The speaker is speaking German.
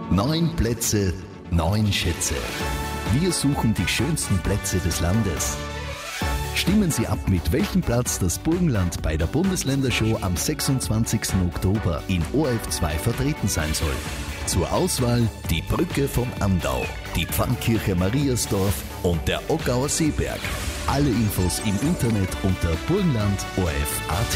9 Plätze, 9 Schätze. Wir suchen die schönsten Plätze des Landes. Stimmen Sie ab, mit welchem Platz das Burgenland bei der Bundesländershow am 26. Oktober in ORF 2 vertreten sein soll. Zur Auswahl die Brücke vom Andau, die Pfarrkirche Mariasdorf und der Oggauer Seeberg. Alle Infos im Internet unter burgenland.orf.at.